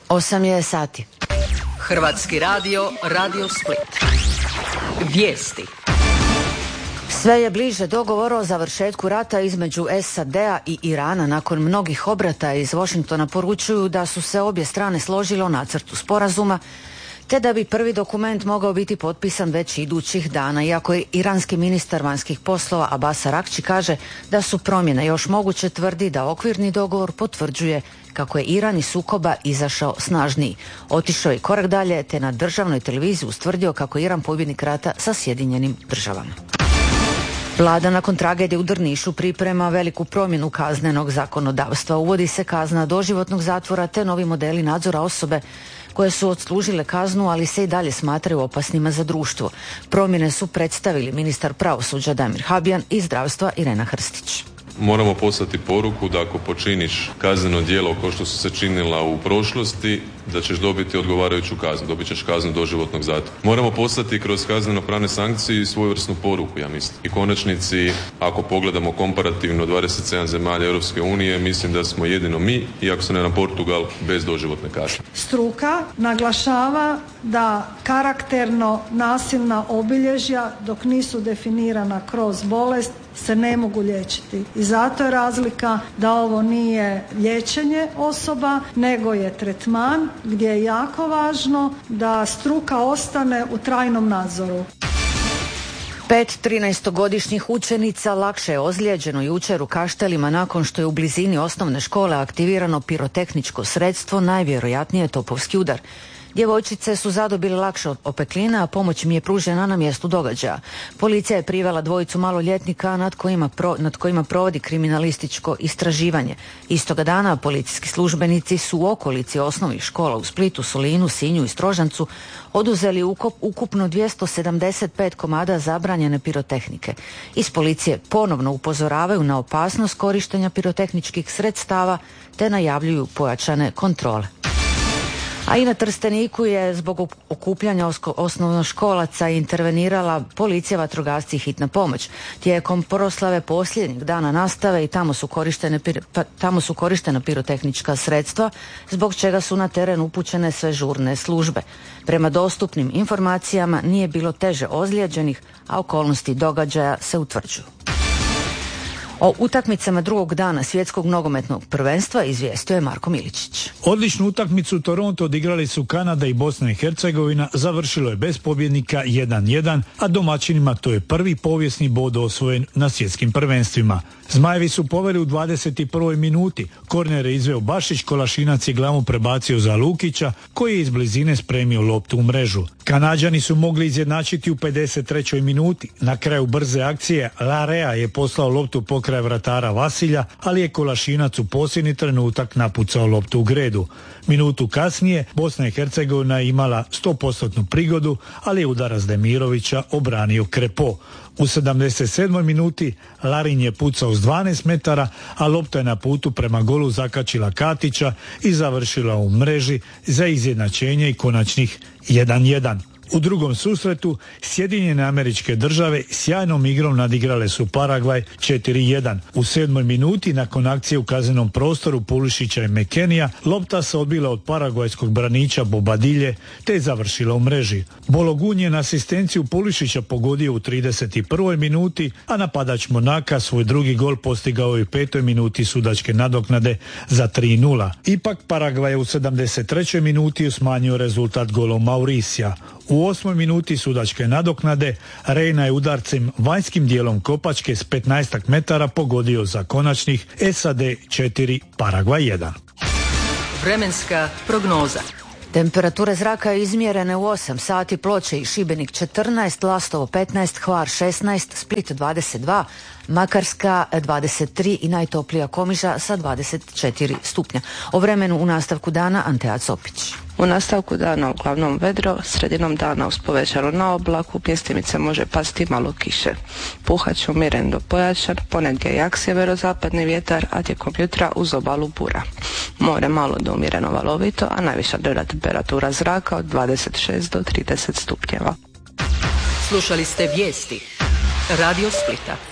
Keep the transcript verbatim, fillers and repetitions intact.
Osam je sati. Hrvatski radio, Radio Split. Vijesti. Sve je bliže dogovor o završetku rata između S A D-a i Irana. Nakon mnogih obrata iz Washingtona poručuju da su se obje strane složile o nacrtu sporazuma, te da bi prvi dokument mogao biti potpisan već idućih dana. Iako je iranski ministar vanjskih poslova Abbas Araghči kaže da su promjene još moguće, tvrdi da okvirni dogovor potvrđuje kako je Iran iz sukoba izašao snažniji. Otišao je korak dalje te na državnoj televiziji ustvrdio kako je Iran pobjednik rata sa Sjedinjenim državama. Vlada nakon tragedije u Drnišu priprema veliku promjenu kaznenog zakonodavstva. Uvodi se kazna doživotnog zatvora te novi modeli nadzora osobe koje su odslužile kaznu, ali se i dalje smatraju opasnima za društvo. Promjene su predstavili ministar pravosuđa Damir Habijan i zdravstva Irena Hrstić. Moramo poslati poruku da ako počiniš kazneno djelo kao što su se činila u prošlosti, da ćeš dobiti odgovarajuću kaznu, dobit ćeš kaznu doživotnog zatvora. Moramo poslati kroz kazneno-pravne sankcije svojevrsnu poruku, ja mislim. I konačnici, ako pogledamo komparativno dvadeset sedam zemalja Europske unije, mislim da smo jedino mi, i ako se ne na Portugal, bez doživotne kazne. Struka naglašava da karakterno nasilna obilježja, dok nisu definirana kroz bolest, se ne mogu liječiti. I zato je razlika da ovo nije liječenje osoba, nego je tretman gdje je jako važno da struka ostane u trajnom nadzoru. Pet trinaestogodišnjih učenica lakše je ozlijeđeno jučer u Kaštelima nakon što je u blizini osnovne škole aktivirano pirotehničko sredstvo, najvjerojatnije topovski udar. Djevojčice su zadobile lakše od opeklina, a pomoć im je pružena na mjestu događaja. Policija je privela dvojicu maloljetnika nad kojima, pro, nad kojima provodi kriminalističko istraživanje. Istoga dana policijski službenici su u okolici osnovnih škola u Splitu, Solinu, Sinju i Strožancu oduzeli ukop, ukupno dvjesto sedamdeset pet komada zabranjene pirotehnike. Iz policije ponovno upozoravaju na opasnost korištenja pirotehničkih sredstava te najavljuju pojačane kontrole. A i na Trsteniku je zbog okupljanja osnovnoškolaca intervenirala policija, vatrogasci i hitna pomoć. Tijekom proslave posljednjeg dana nastave i tamo su korištene, tamo su korištena pirotehnička sredstva, zbog čega su na teren upućene sve žurne službe. Prema dostupnim informacijama nije bilo teže ozlijeđenih, a okolnosti događaja se utvrđuju. O utakmicama drugog dana svjetskog nogometnog prvenstva izvijestio je Marko Miličić. Odličnu utakmicu Toronto odigrali su Kanada i Bosna i Hercegovina, završilo je bez pobjednika jedan jedan, a domaćinima to je prvi povijesni bod osvojen na svjetskim prvenstvima. Zmajevi su poveli u dvadeset prvoj minuti, korner je izveo Bašić, Kolašinac je glavom prebacio za Lukića, koji je iz blizine spremio loptu u mrežu. Kanađani su mogli izjednačiti u pedeset trećoj minuti. Na kraju brze akcije Larea je poslao loptu pokraj vratara Vasilja, ali je Kolašinac u posljednji trenutak napucao loptu u gredu. Minutu kasnije Bosna i Hercegovina je imala sto posto prigodu, ali je udarac Demirovića obranio Krepo. U sedamdeset sedmoj minuti Larin je pucao s dvanaest metara, a lopta je na putu prema golu zakačila Katića i završila u mreži za izjednačenje i konačnih jedan jedan. U drugom susretu Sjedinjene Američke Države sjajnom igrom nadigrale su Paragvaj četiri jedan. U sedmoj minuti nakon akcije u kaznenom prostoru Pulišića i Mekenija lopta se odbila od paragvajskog braniča Bobadilje te je završila u mreži. Bologun je na asistenciju Pulišića pogodio u trideset prvoj minuti, a napadač Monaka svoj drugi gol postigao je u petoj minuti sudačke nadoknade za tri nula. Ipak Paragvaj je u sedamdeset trećoj minuti smanjio rezultat golom Mauricija. U osmoj minuti sudačke nadoknade Rejna je udarcem vanjskim dijelom kopačke s petnaest metara pogodio za konačnih S A D četiri, Paragvaj jedan. Vremenska prognoza. Temperature zraka izmjerene u osam sati, Ploče i Šibenik četrnaest, Lastovo petnaest, Hvar šesnaest, Split dvadeset dva, Makarska dvadeset tri i najtoplija Komiža sa dvadeset četiri stupnja. O vremenu u nastavku dana Antea Copić. U nastavku dana uglavnom vedro, sredinom dana uz povećalo na oblaku, mjestimice može pasti malo kiše. Puhat će umjeren do pojačan, ponegdje jak sjeverozapadni vjetar, a tijekom jutra uz obalu bura. More malo do umjereno valovito, a najviša dnevna temperatura zraka od dvadeset šest do trideset stupnjeva. Slušali ste vijesti Radio Splita.